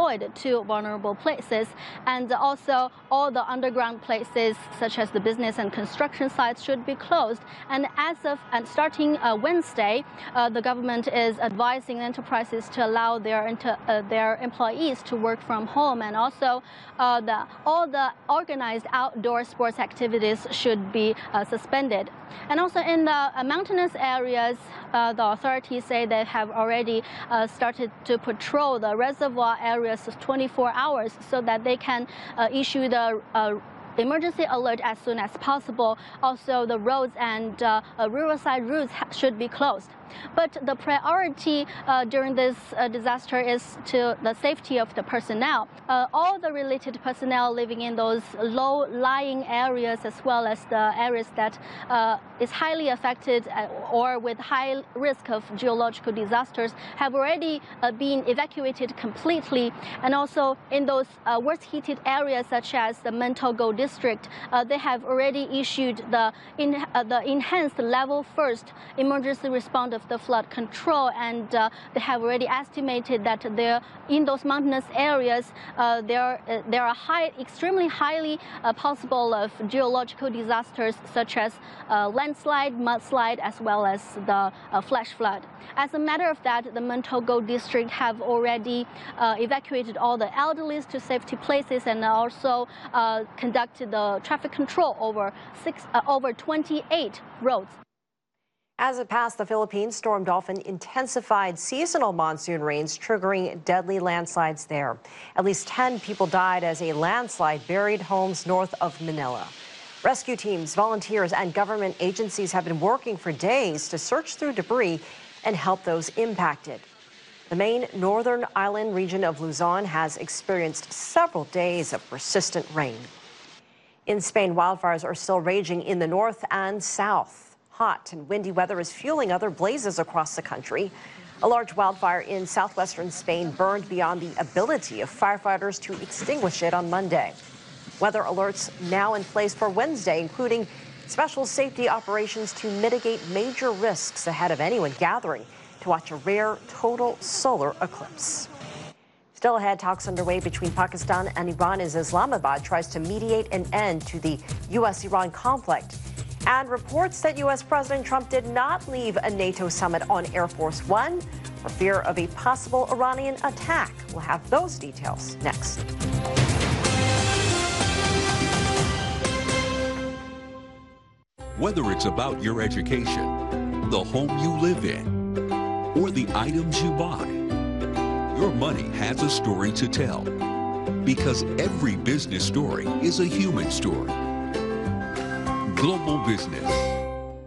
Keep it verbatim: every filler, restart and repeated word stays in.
deployed to vulnerable places, and also all the underground places such as the business and construction sites should be closed. And as of and starting uh, Wednesday, uh, the government is advising enterprises to allow their inter, uh, their employees to work from home, and also uh, the all the organized outdoor sports activities should be uh, suspended. And also in the uh, mountainous areas, uh, the authorities say they have already uh, started to patrol the reservoir areas twenty-four hours so that they can uh, issue the uh, emergency alert as soon as possible. Also, the roads and uh, uh, riverside routes should be closed. But the priority uh, during this uh, disaster is to the safety of the personnel. Uh, all the related personnel living in those low-lying areas, as well as the areas that uh, is highly affected or with high risk of geological disasters, have already uh, been evacuated completely. And also in those uh, worst-hit areas, such as the Mentogo district, uh, they have already issued the, in, uh, the enhanced level first emergency response of the flood control, and uh, they have already estimated that there in those mountainous areas uh, there uh, there are high, extremely highly uh, possible of geological disasters such as uh, landslide, mudslide, as well as the uh, flash flood. As a matter of that, the Mentogo district have already uh, evacuated all the elderly to safety places, and also uh, conducted the traffic control over six uh, over twenty-eight roads. As it passed the Philippines, Storm Dolphin intensified seasonal monsoon rains, triggering deadly landslides there. At least ten people died as a landslide buried homes north of Manila. Rescue teams, volunteers, and government agencies have been working for days to search through debris and help those impacted. The main northern island region of Luzon has experienced several days of persistent rain. In Spain, wildfires are still raging in the north and south. Hot and windy weather is fueling other blazes across the country. A large wildfire in southwestern Spain burned beyond the ability of firefighters to extinguish it on Monday. Weather alerts now in place for Wednesday, including special safety operations to mitigate major risks ahead of anyone gathering to watch a rare total solar eclipse. Still ahead, talks underway between Pakistan and Iran as Islamabad tries to mediate an end to the U S Iran conflict. And reports that U S President Trump did not leave a NATO summit on Air Force One for fear of a possible Iranian attack. We'll have those details next. Whether it's about your education, the home you live in, or the items you buy, your money has a story to tell. Because every business story is a human story. Global Business.